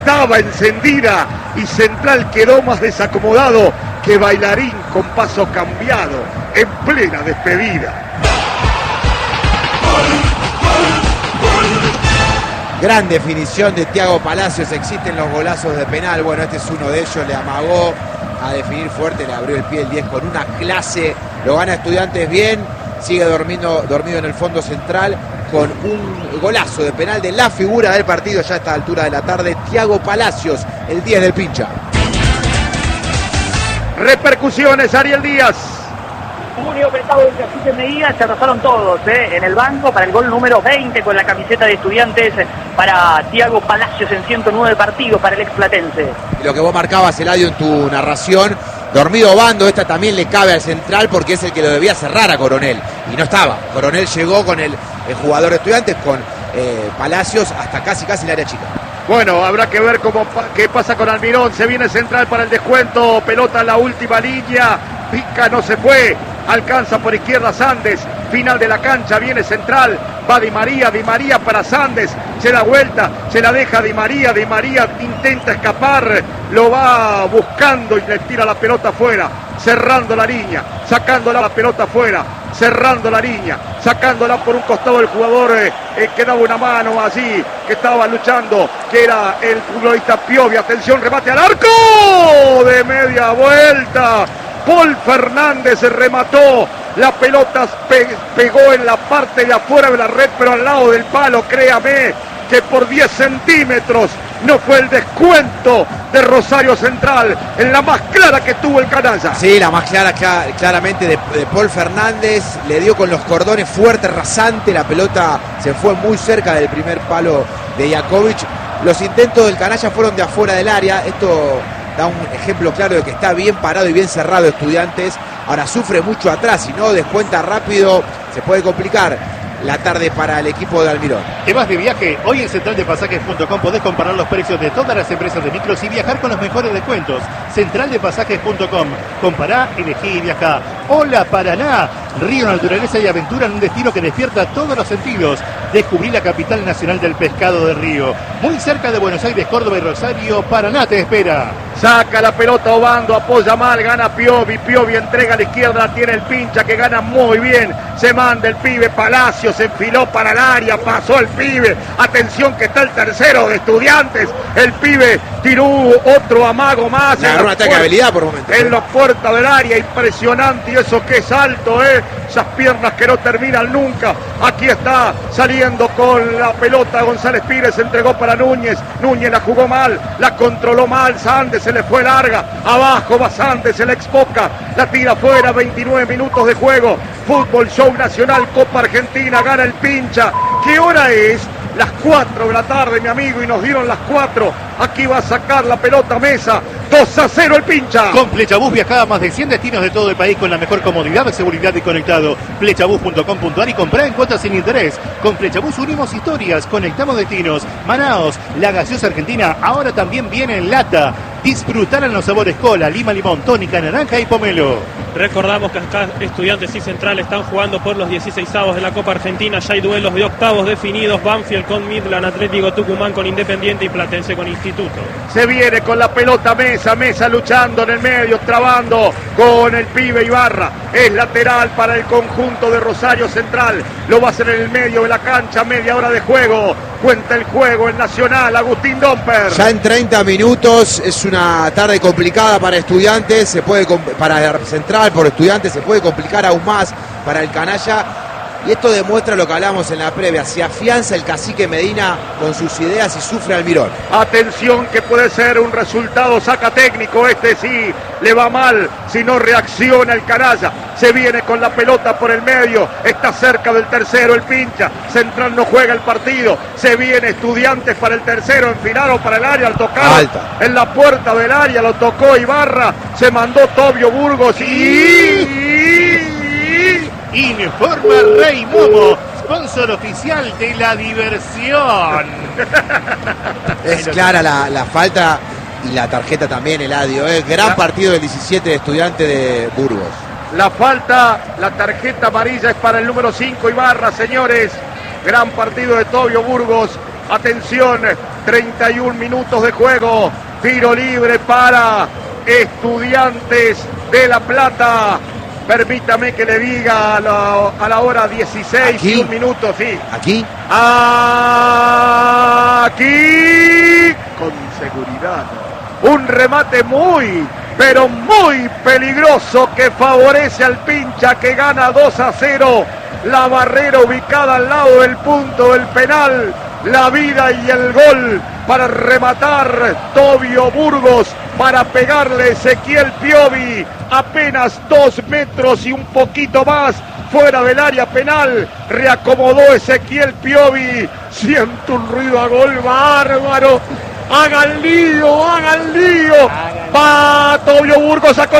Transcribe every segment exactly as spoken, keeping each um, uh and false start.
Estaba encendida y Central quedó más desacomodado que bailarín con paso cambiado en plena despedida. Gran definición de Thiago Palacios, existen los golazos de penal, bueno, este es uno de ellos, le amagó a definir fuerte, le abrió el pie el diez con una clase, lo gana Estudiantes bien, sigue dormido, dormido en el fondo central con un golazo de penal de la figura del partido ya a esta altura de la tarde, Thiago Palacios, el diez del pincha. Repercusiones, Ariel Díaz. Muy apretado el Cacique Medina, se arrasaron todos ¿eh? en el banco para el gol número veinte con la camiseta de Estudiantes para Thiago Palacios en ciento nueve partidos para el explatense. Y lo que vos marcabas, Eladio, en tu narración, dormido Bando, esta también le cabe al Central porque es el que lo debía cerrar a Coronel y no estaba. Coronel llegó con el, el jugador de Estudiantes, con eh, Palacios hasta casi casi el área chica. Bueno, habrá que ver cómo, qué pasa con Almirón. Se viene Central para el descuento. Pelota en la última línea. Pica, no se fue. Alcanza por izquierda Sandes. Final de la cancha. Viene Central. Va Di María. Di María para Sandes. Se da vuelta. Se la deja Di María. Di María intenta escapar. Lo va buscando y le tira la pelota afuera. Cerrando la línea. Sacándola la pelota afuera. Cerrando la línea, sacándola por un costado del jugador eh, eh, que daba una mano allí, que estaba luchando, que era el futbolista Piovi. Atención, remate al arco de media vuelta. Paul Fernández remató, la pelota pe pegó en la parte de afuera de la red, pero al lado del palo, créame que por diez centímetros no fue el descuento de Rosario Central, en la más clara que tuvo el canalla. Sí, la más clara claramente de, de Paul Fernández, le dio con los cordones fuerte, rasante, la pelota se fue muy cerca del primer palo de Jakovic. Los intentos del canalla fueron de afuera del área, esto da un ejemplo claro de que está bien parado y bien cerrado Estudiantes, ahora sufre mucho atrás, si no descuenta rápido se puede complicar la tarde para el equipo de Almirón. ¿Te vas de viaje? Hoy en central de pasajes punto com podés comparar los precios de todas las empresas de micros y viajar con los mejores descuentos. central de pasajes punto com. Compará, elegí y viajá. Hola Paraná, río, naturaleza y aventura en un destino que despierta todos los sentidos. Descubrí la capital nacional del pescado de río. Muy cerca de Buenos Aires, Córdoba y Rosario, Paraná te espera. Saca la pelota Obando, apoya mal, gana Piovi, Piovi entrega a la izquierda, tiene el pincha que gana muy bien, se manda el pibe, Palacio se enfiló para el área, pasó el pibe, atención que está el tercero de Estudiantes, el pibe tiró otro amago más. Le agarró un ataque de habilidad por momentos. En la puerta del área, impresionante, y eso que es alto, eh, esas piernas que no terminan nunca. Aquí está saliendo con la pelota González Pires, entregó para Núñez, Núñez la jugó mal, la controló mal, Sandes se le fue larga, abajo va Sandes, se le expoca, la tira fuera, veintinueve minutos de juego, Fútbol Show Nacional, Copa Argentina, gana el pincha. ¿Qué hora es? Las cuatro de la tarde, mi amigo, y nos dieron las cuatro. Aquí va a sacar la pelota Mesa. dos a cero el pincha. Con Flechabús viajá a más de cien destinos de todo el país con la mejor comodidad, seguridad y conectado. Flechabús punto com punto ar y comprá en cuotas sin interés. Con Flechabús unimos historias, conectamos destinos. Manaos, la gaseosa argentina, ahora también viene en lata. Disfrutar en los sabores cola, lima, limón, tónica, naranja y pomelo. Recordamos que acá Estudiantes y Central están jugando por los dieciseisavos de la Copa Argentina. Ya hay duelos de octavos definidos. Banfield con Midland, Atlético Tucumán con Independiente y Platense con Instituto. Se viene con la pelota Mesa, Mesa luchando en el medio, trabando con el pibe Ibarra. Es lateral para el conjunto de Rosario Central. Lo va a hacer en el medio de la cancha, media hora de juego. Cuenta el juego el Nacional, Agustín Domper. Ya en treinta minutos, es una tarde complicada para Estudiantes, se puede para Central, por Estudiantes, se puede complicar aún más para el canalla. Y esto demuestra lo que hablamos en la previa, se afianza el cacique Medina con sus ideas y sufre Almirón. Atención que puede ser un resultado saca técnico, este sí le va mal si no reacciona el canalla. Se viene con la pelota por el medio, está cerca del tercero el pincha, Central no juega el partido, se viene Estudiantes para el tercero, enfilaron para el área al tocar. Alta. En la puerta del área lo tocó Ibarra, se mandó Tobio Burgos y... Informa Rey Momo, sponsor oficial de la diversión. Es clara la, la falta y la tarjeta también, Eladio. Es gran la, partido del diecisiete de Estudiantes de Burgos. La falta, la tarjeta amarilla es para el número cinco Ibarra, señores. Gran partido de Tobio Burgos. Atención, treinta y un minutos de juego. Tiro libre para Estudiantes de La Plata. Permítame que le diga a la, a la hora dieciséis ¿Aquí? y un minuto, sí. ¿Aquí? Aquí, con seguridad. Un remate muy, pero muy peligroso que favorece al Pincha, que gana dos a cero. La barrera ubicada al lado del punto del penal. La vida y el gol para rematar Tobio Burgos, para pegarle Ezequiel Piovi, apenas dos metros y un poquito más fuera del área penal. Reacomodó Ezequiel Piovi. Siento un ruido a gol bárbaro. Hagan lío, hagan lío. Va Tobio Burgos a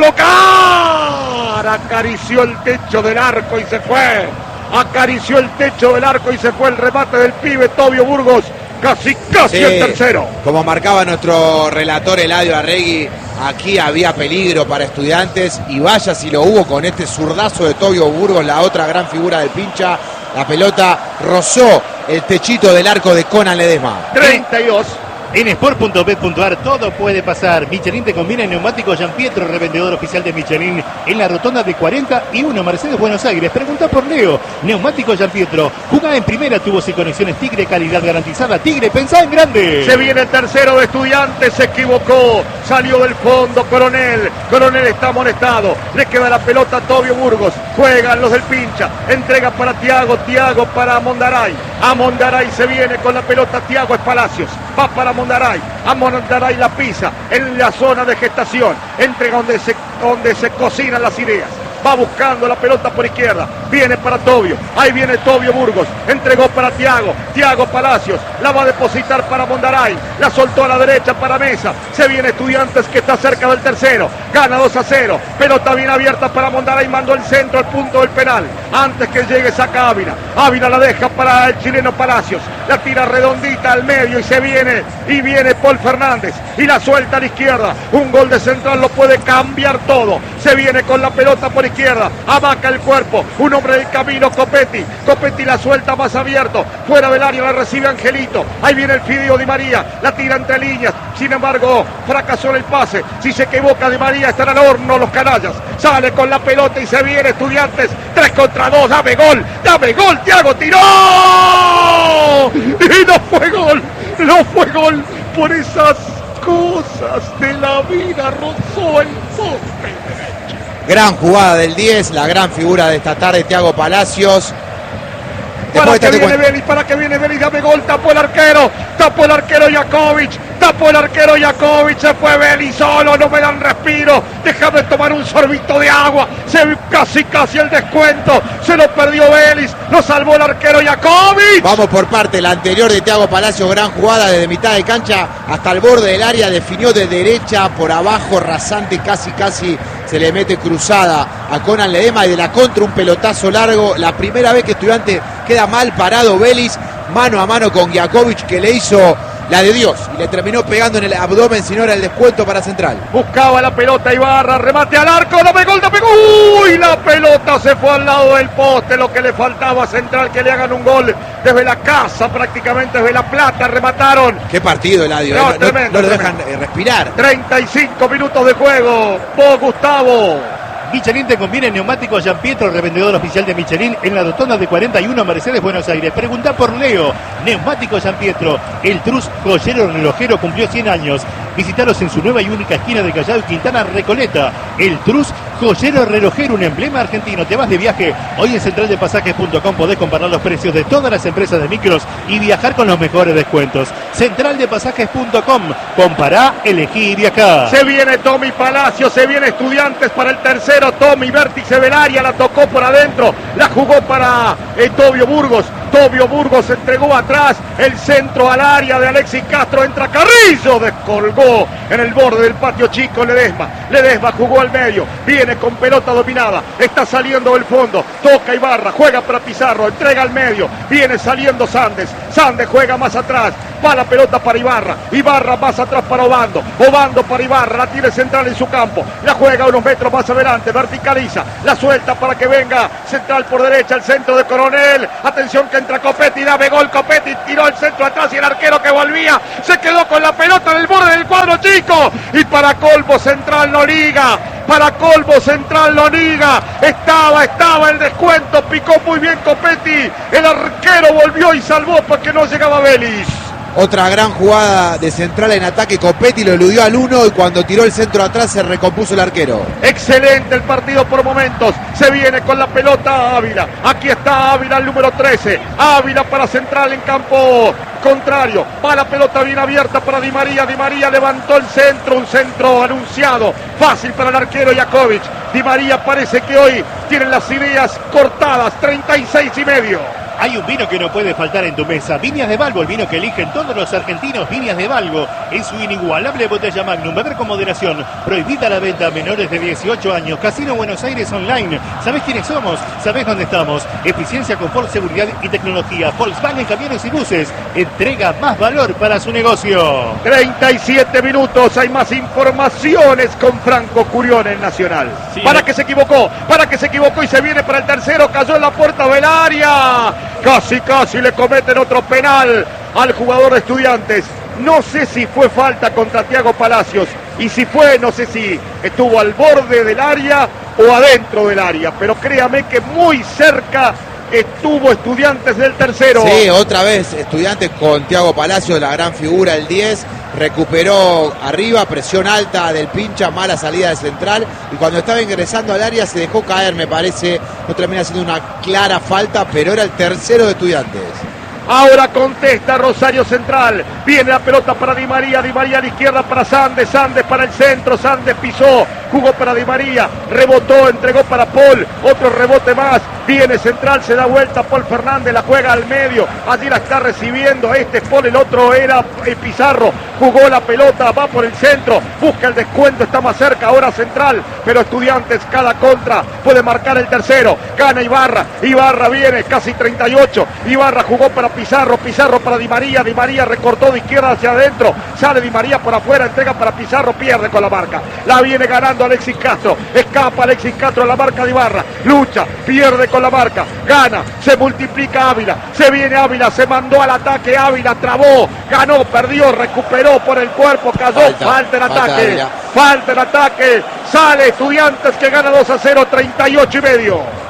colocar. Acarició el techo del arco y se fue. Acarició el techo del arco y se fue el remate del pibe Tobio Burgos. Casi, casi Sí, el tercero. Como marcaba nuestro relator Eladio Arregui, aquí había peligro para Estudiantes y vaya si lo hubo con este zurdazo de Tobio Burgos, la otra gran figura del Pincha. La pelota rozó el techito del arco de Conan Ledesma. treinta y dos. En sport punto bet punto ar todo puede pasar. Michelin te combina en neumáticos Gianpietro, revendedor oficial de Michelin en la rotonda de cuarenta y uno Mercedes Buenos Aires. Pregunta por Leo. Neumáticos Gianpietro. Jugá en primera, tubos y conexiones Tigre, calidad garantizada. Tigre, pensá en grande. Se viene el tercero de Estudiantes, se equivocó, salió del fondo Coronel, Coronel está amonestado, le queda la pelota a Tobio Burgos, juegan los del Pincha, entrega para Tiago, Tiago para Mondaray, a Mondaray se viene con la pelota, Tiago es Palacios, va para Mondaray, a Mondaray la pisa en la zona de gestación, entrega donde se, donde se cocinan las ideas. Va buscando la pelota por izquierda. Viene para Tobio. Ahí viene Tobio Burgos. Entregó para Tiago. Tiago Palacios. La va a depositar para Mondaray. La soltó a la derecha para Mesa. Se viene Estudiantes que está cerca del tercero. Gana dos a cero. Pelota bien abierta para Mondaray. Mandó el centro al punto del penal. Antes que llegue saca Ávila. Ávila la deja para el chileno Palacios. La tira redondita al medio y se viene. Y viene Paul Fernández. Y la suelta a la izquierda. Un gol de central lo puede cambiar todo. Se viene con la pelota por izquierda. Abaca el cuerpo. Un hombre del camino, Copetti. Copetti la suelta más abierto. Fuera del área la recibe Angelito. Ahí viene el Fidio Di María. La tira entre líneas. Sin embargo, fracasó en el pase. Si se equivoca Di María, estará al horno los canallas. Sale con la pelota y se viene Estudiantes. tres contra dos. Dame gol. Dame gol. Tiago tiró. Y no fue gol. No fue gol. Por esas cosas de la vida rozó el poste. Gran jugada del diez, la gran figura de esta tarde, Tiago Palacios. Para que viene Vélez, para que viene Vélez, dame gol, tapó el arquero, tapó el arquero Jakovic, tapó el arquero Jakovic, se fue Vélez solo, no me dan respiro, déjame tomar un sorbito de agua, se casi casi el descuento, se lo perdió Vélez, lo salvó el arquero Jakovic. Vamos por parte, la anterior de Tiago Palacios, gran jugada desde mitad de cancha hasta el borde del área, definió de derecha por abajo, rasante, casi casi se le mete cruzada a Conan Ledesma y de la contra un pelotazo largo, la primera vez que Estudiante queda mal parado Vélez, mano a mano con Jakovic que le hizo la de Dios y le terminó pegando en el abdomen, si no era el descuento para Central. Buscaba la pelota Ibarra, remate al arco, dame gol, dame gol. Uy, la pelota se fue al lado del poste, lo que le faltaba a Central que le hagan un gol desde la casa, prácticamente desde La Plata, remataron. Qué partido, Eladio, No, no, no, tremendo, no lo tremendo. dejan eh, respirar. treinta y cinco minutos de juego, vos Gustavo. Michelin te conviene en neumáticos Gianpietro, revendedor oficial de Michelin en la rotonda de cuarenta y uno Mercedes Buenos Aires. Pregunta por Leo. Neumáticos Gianpietro, el Trus joyero relojero cumplió cien años. Visitaros en su nueva y única esquina de Callao y Quintana Recoleta. El Trus joyero relojero, un emblema argentino. Te vas de viaje. Hoy en central de pasajes punto com podés comparar los precios de todas las empresas de micros y viajar con los mejores descuentos. central de pasajes punto com. Compará, elegí y viajá. Se viene Tommy Palacio, se viene Estudiantes para el tercero. Tommy, vértice del área, la tocó por adentro, la jugó para eh, Tobio Burgos. Tobio Burgos entregó atrás el centro al área de Alexis Castro, entra Carrillo, descolgó en el borde del patio chico Ledesma. Ledesma jugó al medio, viene con pelota dominada, está saliendo del fondo, toca Ibarra, juega para Pizarro, entrega al medio, viene saliendo Sandes, Sandes juega más atrás, va la pelota para Ibarra, Ibarra más atrás para Obando, Obando para Ibarra, la tiene central en su campo, la juega unos metros más adelante, verticaliza, la suelta para que venga central por derecha, el centro de Coronel, atención que entra Copetti, da gol Copetti, tiró el centro atrás y el arquero que volvía, se quedó con la pelota en el borde del cuadro chico, y para colmo central no liga, para colmo central no liga, estaba, estaba el descuento, picó muy bien Copetti, el arquero volvió y salvó porque no llegaba Vélez. Otra gran jugada de central en ataque, Copetti lo eludió al uno y cuando tiró el centro atrás se recompuso el arquero. Excelente el partido por momentos, se viene con la pelota Ávila, aquí está Ávila el número trece, Ávila para central en campo contrario, va la pelota bien abierta para Di María, Di María levantó el centro, un centro anunciado, fácil para el arquero Jakovic, Di María parece que hoy tienen las ideas cortadas, treinta y seis y medio. Hay un vino que no puede faltar en tu mesa. Viñas de Balbo, el vino que eligen todos los argentinos. Viñas de Balbo, en su inigualable botella Magnum. Beber con moderación. Prohibida la venta a menores de dieciocho años. Casino Buenos Aires Online. ¿Sabés quiénes somos? ¿Sabés dónde estamos? Eficiencia, confort, seguridad y tecnología. Volkswagen Camiones y Buses. Entrega más valor para su negocio. treinta y siete minutos. Hay más informaciones con Franco Curión en Nacional. Sí, para que se equivocó. Para que se equivocó y se viene para el tercero. Cayó en la puerta del área. Casi, casi le cometen otro penal al jugador de Estudiantes. No sé si fue falta contra Thiago Palacios. Y si fue, no sé si estuvo al borde del área o adentro del área. Pero créame que muy cerca estuvo Estudiantes del tercero. Sí, otra vez Estudiantes con Thiago Palacios, la gran figura, el diez. Recuperó arriba, presión alta del Pincha, mala salida de central. Y cuando estaba ingresando al área se dejó caer, me parece. No termina siendo una clara falta, pero era el tercero de Estudiantes. Ahora contesta Rosario Central. Viene la pelota para Di María. Di María a la izquierda para Sandes. Sandes para el centro. Sandes pisó. Jugó para Di María. Rebotó. Entregó para Paul. Otro rebote más. Viene Central. Se da vuelta. Paul Fernández la juega al medio. Allí la está recibiendo. Este es Paul. El otro era Pizarro. Jugó la pelota. Va por el centro. Busca el descuento. Está más cerca. Ahora Central. Pero Estudiantes cada contra. Puede marcar el tercero. Gana Ibarra. Ibarra viene. Casi treinta y ocho. Ibarra jugó para Pizarro, Pizarro para Di María, Di María recortó de izquierda hacia adentro, sale Di María por afuera, entrega para Pizarro, pierde con la marca, la viene ganando Alexis Castro, escapa Alexis Castro a la marca de Ibarra, lucha, pierde con la marca, gana, se multiplica Ávila, se viene Ávila, se mandó al ataque Ávila, trabó, ganó, perdió, recuperó por el cuerpo, cayó, falta, falta el ataque, falta, falta el ataque, sale Estudiantes que gana dos a cero, treinta y ocho y medio.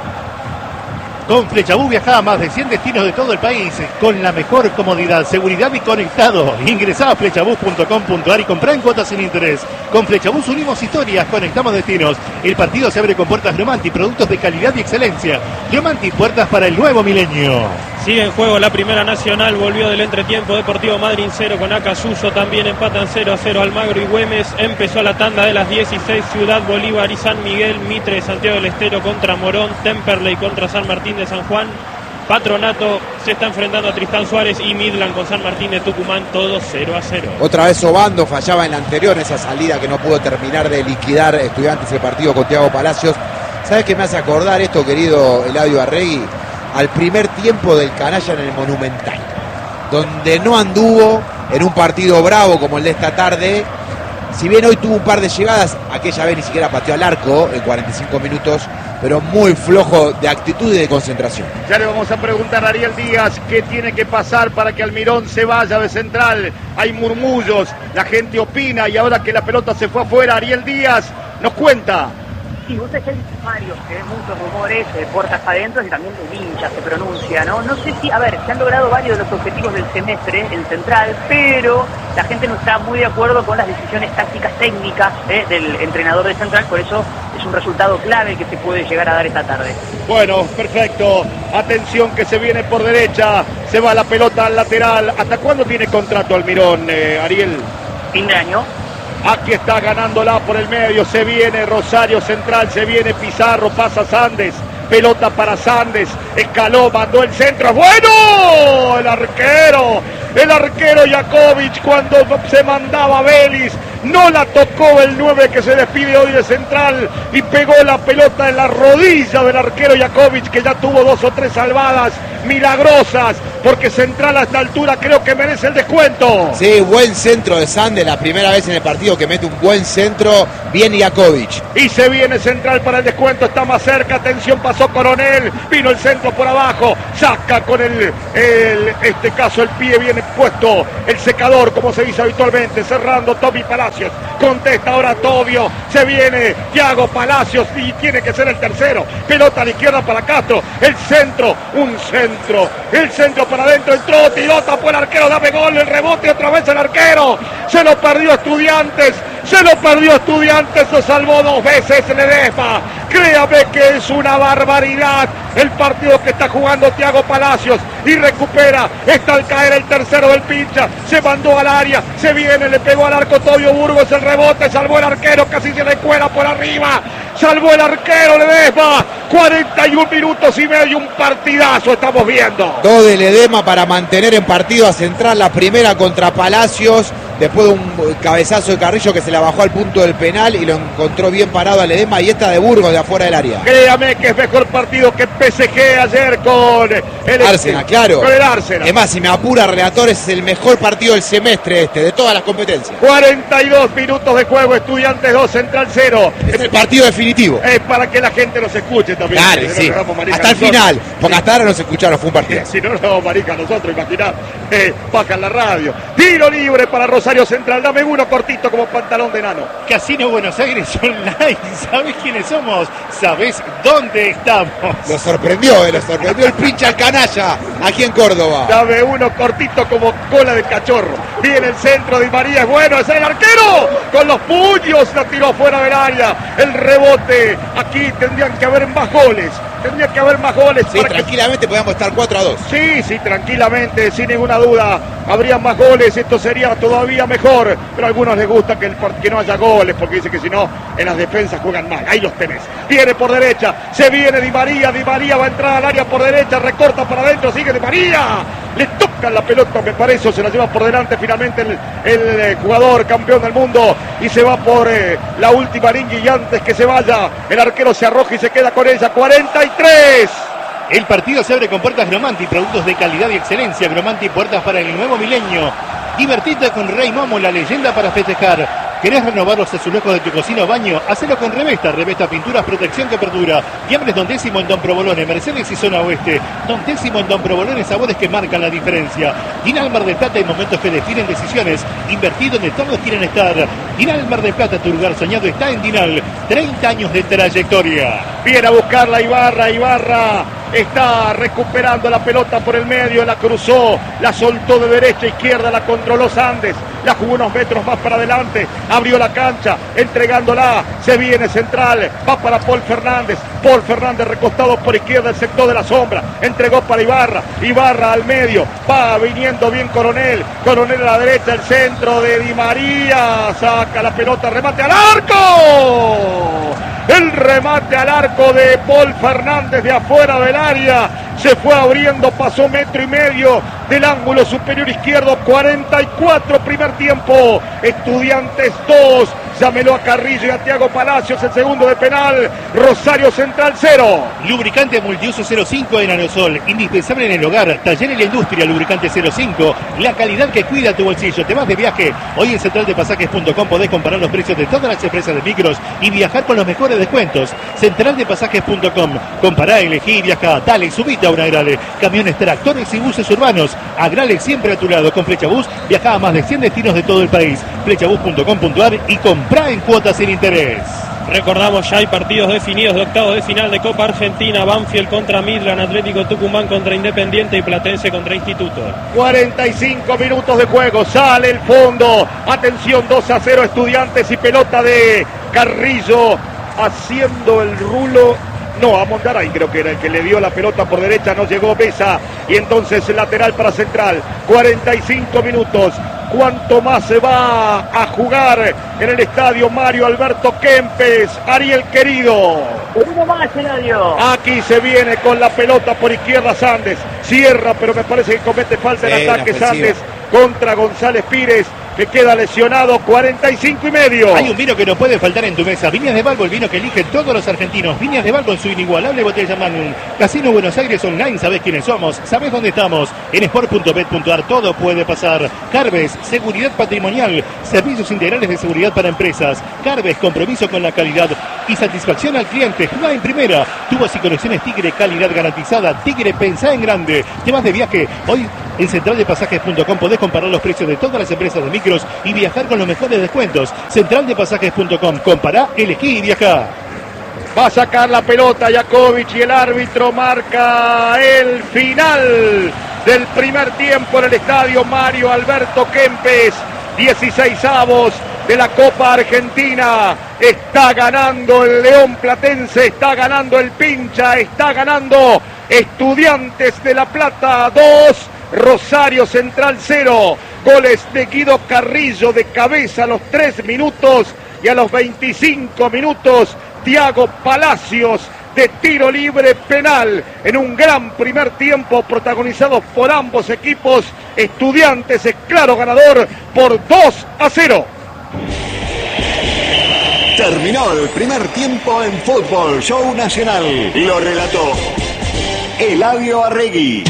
Con Flechabús viajá a más de cien destinos de todo el país con la mejor comodidad, seguridad y conectado. Ingresá a flechabús punto com punto ar y comprá en cuotas sin interés. Con Flechabús unimos historias, conectamos destinos. El partido se abre con puertas Riomanti, productos de calidad y excelencia. Riomanti, puertas para el nuevo milenio. Sigue en juego la Primera Nacional, volvió del entretiempo Deportivo Madryn cero con Acasuso, también empatan cero a cero Almagro y Güemes. Empezó la tanda de las dieciséis, Ciudad Bolívar y San Miguel, Mitre de Santiago del Estero contra Morón, Temperley contra San Martín de San Juan, Patronato se está enfrentando a Tristán Suárez y Midland con San Martín de Tucumán, todos cero a cero. Otra vez Obando fallaba en la anterior, esa salida que no pudo terminar de liquidar Estudiantes el partido con Thiago Palacios. ¿Sabes qué me hace acordar esto, querido Eladio Arregui? Al primer tiempo del Canalla en el Monumental, donde no anduvo en un partido bravo como el de esta tarde. Si bien hoy tuvo un par de llegadas, aquella vez ni siquiera pateó al arco en cuarenta y cinco minutos, pero muy flojo de actitud y de concentración. Ya le vamos a preguntar a Ariel Díaz qué tiene que pasar para que Almirón se vaya de central. Hay murmullos, la gente opina y ahora que la pelota se fue afuera, Ariel Díaz nos cuenta. Sí, vos sabés que hay varios, que hay muchos rumores, eh, puertas adentro y también de hinchas se pronuncia, ¿no? No sé si, a ver, se han logrado varios de los objetivos del semestre en Central, pero la gente no está muy de acuerdo con las decisiones tácticas técnicas eh, del entrenador de Central, por eso es un resultado clave que se puede llegar a dar esta tarde. Bueno, perfecto. Atención que se viene por derecha, se va la pelota al lateral. ¿Hasta cuándo tiene contrato Almirón, eh, Ariel? Fin de año. Aquí está ganándola por el medio, se viene Rosario Central, se viene Pizarro, pasa Sandes, pelota para Sandes, escaló, mandó el centro, ¡bueno! El arquero, el arquero Jakovic cuando se mandaba Vélez, no la tocó el nueve que se despide hoy de Central y pegó la pelota en la rodilla del arquero Jakovic, que ya tuvo dos o tres salvadas milagrosas, porque Central a esta altura creo que merece el descuento. Sí, buen centro de Sandes, la primera vez en el partido que mete un buen centro, bien Jakovic. Y se viene Central para el descuento, está más cerca, atención, pasó Coronel, vino el centro por abajo, saca con el, el este caso el pie viene puesto, el secador como se dice habitualmente, cerrando Tommy Palacios, contesta ahora Tobio, se viene Thiago Palacios y tiene que ser el tercero, pelota a la izquierda para Castro, el centro, un centro, el centro para adentro, entró, tiró, tapó el arquero, dame gol, el rebote otra vez el arquero, se lo perdió Estudiantes, se lo perdió Estudiantes, lo salvó dos veces Ledesma, créame que es una barbaridad el partido que está jugando Thiago Palacios y recupera, está al caer el tercero del pincha, se mandó al área, se viene, le pegó al arco Tobio Burgos, el rebote, salvó el arquero, casi se le cuela por arriba, salvó el arquero Ledesma, cuarenta y un minutos y medio, un partidazo estamos viendo. Dos de Ledesma para mantener en partido a Central, la primera contra Palacios, después de un cabezazo de Carrillo que se la bajó al punto del penal y lo encontró bien parado a Ledesma, y esta de Burgos de afuera del área. Créame que es mejor partido que P S G ayer con el Arsenal, claro. Con el Arsenal. Es más, si me apura relator, es el mejor partido del semestre este, de todas las competencias. cuarenta y dos minutos de juego, Estudiantes dos, Central cero. Es el partido definitivo. Es para que la gente nos escuche también. Claro, no sí. Hasta el nosotros. final, porque Sí. hasta ahora no se escucharon, fue un partido. Si no, no, marica, nosotros, imaginá, eh, bajan la radio. Tiro libre para Rosario Central, dame uno cortito como pantalón de enano. Casino Buenos Aires Online. ¿Sabés quiénes somos? ¿Sabés dónde estamos? Lo sorprendió, eh, lo sorprendió el pinche al canalla aquí en Córdoba. Dame uno cortito como cola de cachorro. Viene el centro de María, es bueno, es el arquero. Con los puños la tiró fuera del área. El rebote, aquí tendrían que haber más goles. Tendría que haber más goles. Sí, para tranquilamente que... podíamos estar cuatro a dos. Sí, sí, tranquilamente, sin ninguna duda. Habría más goles, esto sería todavía mejor. Pero a algunos les gusta que, el, que no haya goles, porque dicen que si no, en las defensas juegan mal. Ahí los tenés. Viene por derecha, se viene Di María, Di María va a entrar al área por derecha, recorta para adentro, sigue Di María. Le tocan la pelota, me parece, o se la lleva por delante finalmente el, el eh, jugador campeón del mundo. Y se va por eh, la última línea, y antes que se vaya, el arquero se arroja y se queda con ella. cuarenta y tres. El partido se abre con puertas Gromanti, productos de calidad y excelencia. Gromanti, puertas para el nuevo milenio. Divertite con Rey Momo, la leyenda para festejar. ¿Querés renovar los azulejos de tu cocina o baño? Hacelo con Revesta. Revesta Pinturas, protección que perdura. Fiambres Don Décimo en Don Provolone, Mercedes y Zona Oeste. Don Décimo en Don Provolone, sabores que marcan la diferencia. Dinal Mar del Plata, en momentos que definen decisiones. Invertir donde todos quieren estar. Dinal Mar del Plata, tu lugar soñado está en Dinal. treinta años de trayectoria. Viene a buscarla Ibarra, Ibarra está recuperando la pelota por el medio, la cruzó, la soltó de derecha a izquierda, la controló Sandes, la jugó unos metros más para adelante, abrió la cancha, entregándola, se viene Central, va para Paul Fernández, Paul Fernández recostado por izquierda, el sector de la sombra, entregó para Ibarra, Ibarra al medio, va viniendo bien Coronel, Coronel a la derecha, el centro de Di María, saca la pelota, remate al arco, el remate al arco de Paul Fernández de afuera del área, se fue abriendo, pasó metro y medio del ángulo superior izquierdo, cuarenta y cuatro primer tiempo, Estudiantes dos, llámelo a Carrillo y a Thiago Palacios, el segundo de penal, Rosario Central cero. Lubricante multiuso cero cinco en Aerosol, indispensable en el hogar, taller en la industria, lubricante cero cinco, la calidad que cuida tu bolsillo. Te vas de viaje, hoy en central de pasajes punto com podés comparar los precios de todas las empresas de micros y viajar con los mejores descuentos. central de pasajes punto com, compará, elegí y viajá, dale, subite a una Agrale, camiones, tractores y buses urbanos, Agrale siempre a tu lado. Con Flechabús viajá a más de cien destinos de todo el país, flechabús punto com punto ar y comprá en cuotas sin interés. Recordamos, ya hay partidos definidos de octavos de final de Copa Argentina. Banfield contra Midland, Atlético Tucumán contra Independiente y Platense contra Instituto. cuarenta y cinco minutos de juego, sale el fondo, atención, dos a cero Estudiantes y pelota de Carrillo haciendo el rulo. No, a Mondaray creo que era el que le dio la pelota por derecha, no llegó Besa y entonces lateral para Central. cuarenta y cinco minutos. ¿Cuánto más se va a jugar en el estadio Mario Alberto Kempes? Ariel querido. Uno más, Eladio. Aquí se viene con la pelota por izquierda Sandes. Cierra, pero me parece que comete falta en Sí, ataque la ofensiva. Sandes. contra González Pires, que queda lesionado, cuarenta y cinco y medio. Hay un vino que no puede faltar en tu mesa. Viñas de Balbo, el vino que eligen todos los argentinos. Viñas de Balbo en su inigualable botella Magnum. Casino Buenos Aires Online, sabés quiénes somos, sabés dónde estamos. En sport punto bet punto ar todo puede pasar. Carves, seguridad patrimonial, servicios integrales de seguridad para empresas. Carves, compromiso con la calidad y satisfacción al cliente. Jugá en primera. Tubos y conexiones Tigre, calidad garantizada. Tigre, pensá en grande. Te vas de viaje. Hoy en central de pasajes punto com podés comparar los precios de todas las empresas de micros y viajar con los mejores descuentos. central de pasajes punto com. Compará, elegí y viajá. Va a sacar la pelota Jakovic y el árbitro marca el final del primer tiempo en el estadio Mario Alberto Kempes. dieciseisavos de la Copa Argentina. Está ganando el León Platense, está ganando el Pincha, está ganando Estudiantes de La Plata dos, Rosario Central cero. Goles de Guido Carrillo de cabeza a los tres minutos y a los veinticinco minutos Thiago Palacios de tiro libre penal en un gran primer tiempo protagonizado por ambos equipos. Estudiantes es claro ganador por dos a cero. Terminó el primer tiempo en Fútbol Show Nacional. Lo relató Eladio Arregui.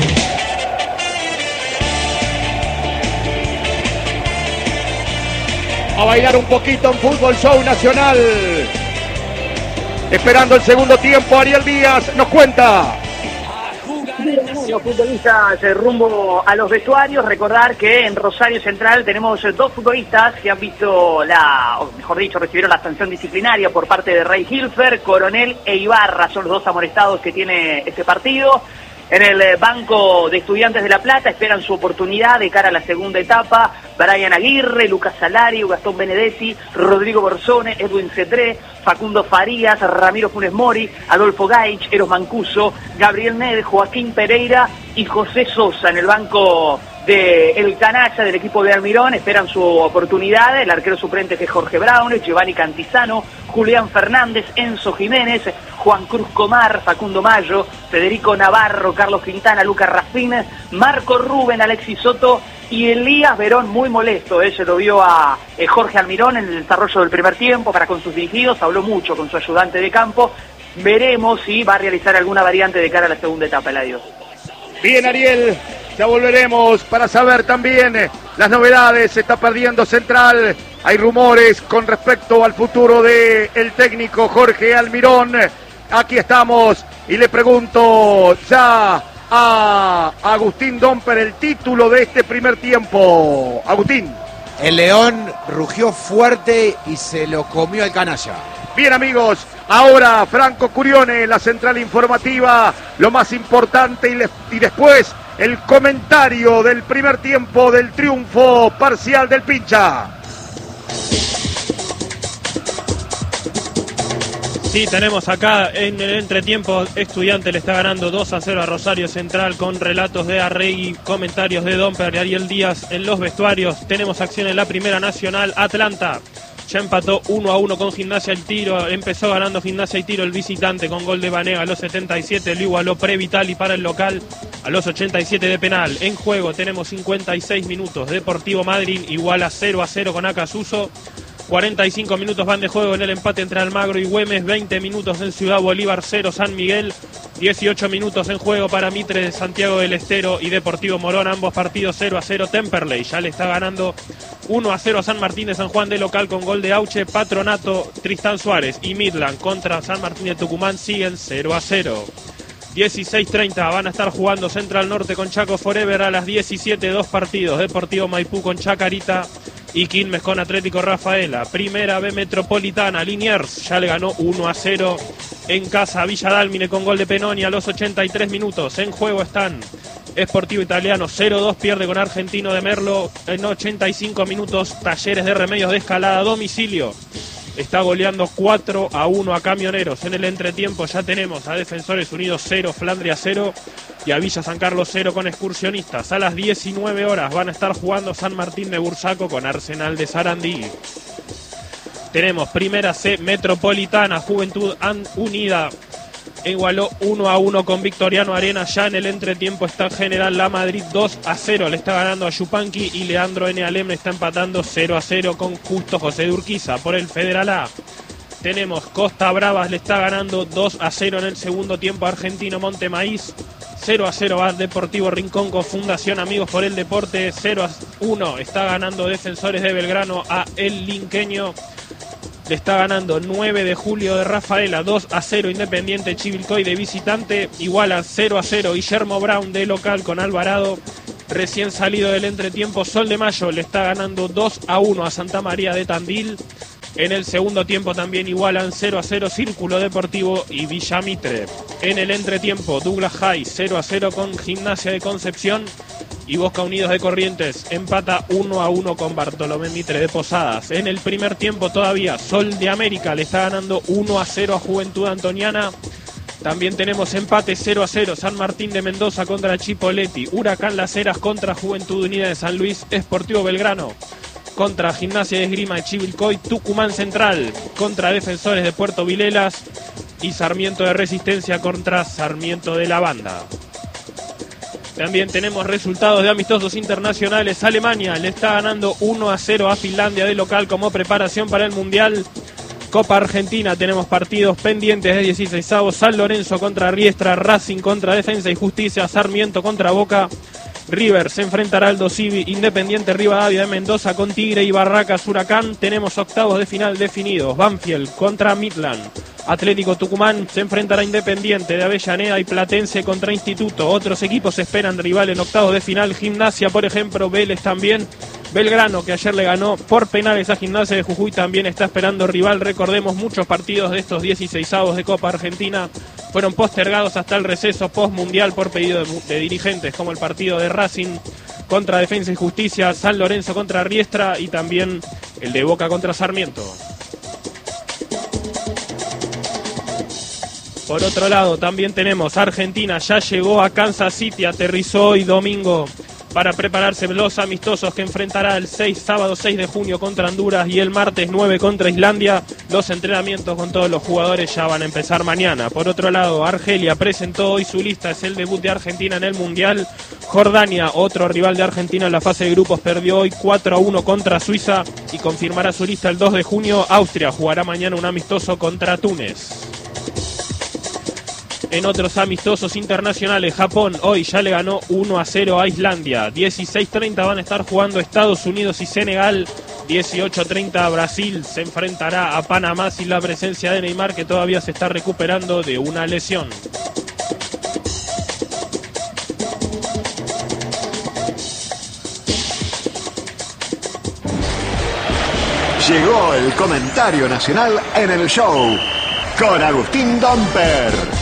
A bailar un poquito en Fútbol Show Nacional. Esperando el segundo tiempo, Ariel Díaz nos cuenta. Los futbolistas eh, rumbo a los vestuarios. Recordar que en Rosario Central tenemos eh, dos futbolistas que han visto la, o mejor dicho, recibieron la sanción disciplinaria por parte de Rey Hilfer. Coronel e Ibarra son los dos amonestados que tiene este partido. En el banco de Estudiantes de La Plata esperan su oportunidad de cara a la segunda etapa. Brian Aguirre, Lucas Salario, Gastón Benedetti, Rodrigo Borsone, Edwin Cetré, Facundo Farías, Ramiro Funes Mori, Adolfo Gaich, Eros Mancuso, Gabriel Ned, Joaquín Pereira y José Sosa. En el banco de El Canalla del equipo de Almirón esperan su oportunidad. El arquero suplente que es Jorge Brown, Giovanni Cantizano, Julián Fernández, Enzo Jiménez, Juan Cruz Comar, Facundo Mayo, Federico Navarro, Carlos Quintana, Lucas Rafín, Marco Rubén, Alexis Soto y Elías Verón, muy molesto. Eh, se lo vio a eh, Jorge Almirón en el desarrollo del primer tiempo para con sus dirigidos, habló mucho con su ayudante de campo. Veremos si va a realizar alguna variante de cara a la segunda etapa, Eladio. Bien, Ariel, ya volveremos para saber también las novedades. Se está perdiendo Central. Hay rumores con respecto al futuro del técnico Jorge Almirón. Aquí estamos y le pregunto ya a Agustín Domper el título de este primer tiempo. Agustín. El León rugió fuerte y se lo comió el Canalla. Bien, amigos, ahora Franco Curione, la central informativa, lo más importante y, le, y después el comentario del primer tiempo del triunfo parcial del Pincha. Sí, tenemos acá en el entretiempo, Estudiante le está ganando dos a cero a Rosario Central con relatos de Arregui, comentarios de Domper y Ariel Díaz en los vestuarios. Tenemos acción en la Primera Nacional. Atlanta ya empató uno a uno con Gimnasia y Tiro. Empezó ganando Gimnasia y Tiro el visitante con gol de Banega a los setenta y siete. Lo igualó Previtali para el local a los ochenta y siete de penal. En juego tenemos cincuenta y seis minutos. Deportivo Madryn iguala cero a cero con Acasuso. cuarenta y cinco minutos van de juego en el empate entre Almagro y Güemes. veinte minutos en Ciudad Bolívar cero San Miguel. dieciocho minutos en juego para Mitre de Santiago del Estero y Deportivo Morón. Ambos partidos cero a cero. Temperley ya le está ganando uno a cero a San Martín de San Juan de local con gol de Auche. Patronato, Tristán Suárez y Midland contra San Martín de Tucumán siguen cero a cero. dieciséis treinta van a estar jugando Central Norte con Chaco Forever a las diecisiete. Dos partidos. Deportivo Maipú con Chacarita y Quilmes con Atlético Rafaela. Primera B Metropolitana, Liniers ya le ganó uno a cero en casa a Villa Dálmine con gol de Penoni a los ochenta y tres minutos. En juego están Sportivo Italiano cero dos, pierde con Argentino de Merlo en ochenta y cinco minutos. Talleres de Remedios de Escalada a domicilio está goleando cuatro a uno a Camioneros. En el entretiempo ya tenemos a Defensores Unidos cero, Flandria cero y a Villa San Carlos cero con Excursionistas. A las diecinueve horas van a estar jugando San Martín de Bursaco con Arsenal de Sarandí. Tenemos Primera C Metropolitana, Juventud Unida igualó uno a uno con Victoriano Arenas. Ya en el entretiempo está General La Madrid dos a cero, le está ganando a Yupanqui, y Leandro N. Alem le está empatando cero a cero con Justo José de Urquiza. Por el Federal A tenemos Costa Bravas, le está ganando dos a cero en el segundo tiempo a Argentino Montemaíz. cero a cero va Deportivo Rincón con Fundación Amigos por el Deporte. cero a uno está ganando Defensores de Belgrano a El Linqueño. Le está ganando nueve de julio de Rafaela. dos a cero Independiente Chivilcoy de visitante. Iguala cero a cero Guillermo Brown de local con Alvarado. Recién salido del entretiempo, Sol de Mayo le está ganando dos a uno a Santa María de Tandil. En el segundo tiempo también igualan cero a cero Círculo Deportivo y Villa Mitre. En el entretiempo, Douglas High cero a cero con Gimnasia de Concepción, y Boca Unidos de Corrientes empata uno a uno con Bartolomé Mitre de Posadas. En el primer tiempo todavía, Sol de América le está ganando uno a cero a Juventud Antoniana. También tenemos empate cero a cero San Martín de Mendoza contra Chipoleti, Huracán Las Heras contra Juventud Unida de San Luis, Sportivo Belgrano contra Gimnasia de Esgrima de Chivilcoy, Tucumán Central contra Defensores de Puerto Vilelas, y Sarmiento de Resistencia contra Sarmiento de la Banda. También tenemos resultados de amistosos internacionales. Alemania le está ganando uno a cero a Finlandia de local como preparación para el Mundial. Copa Argentina tenemos partidos pendientes de dieciseisavos. San Lorenzo contra Riestra, Racing contra Defensa y Justicia, Sarmiento contra Boca. River se enfrentará al Dosivi, Independiente Rivadavia de Mendoza con Tigre y Barracas Huracán. Tenemos octavos de final definidos. Banfield contra Midland. Atlético Tucumán se enfrentará a Independiente de Avellaneda y Platense contra Instituto. Otros equipos esperan rival en octavos de final. Gimnasia, por ejemplo, Vélez también. Belgrano, que ayer le ganó por penales a Gimnasia de Jujuy, también está esperando rival. Recordemos, muchos partidos de estos dieciseisavos de Copa Argentina fueron postergados hasta el receso postmundial por pedido de, de dirigentes, como el partido de Racing contra Defensa y Justicia, San Lorenzo contra Riestra y también el de Boca contra Sarmiento. Por otro lado, también tenemos Argentina, ya llegó a Kansas City, aterrizó hoy domingo para prepararse los amistosos que enfrentará el seis, sábado seis de junio contra Honduras y el martes nueve contra Islandia. Los entrenamientos con todos los jugadores ya van a empezar mañana. Por otro lado, Argelia presentó hoy su lista, es el debut de Argentina en el Mundial. Jordania, otro rival de Argentina en la fase de grupos, perdió hoy cuatro a uno contra Suiza y confirmará su lista el dos de junio. Austria jugará mañana un amistoso contra Túnez. En otros amistosos internacionales, Japón hoy ya le ganó uno a cero a Islandia. dieciséis treinta van a estar jugando Estados Unidos y Senegal. dieciocho treinta Brasil se enfrentará a Panamá sin la presencia de Neymar, que todavía se está recuperando de una lesión. Llegó el comentario nacional en el show con Agustín Domper.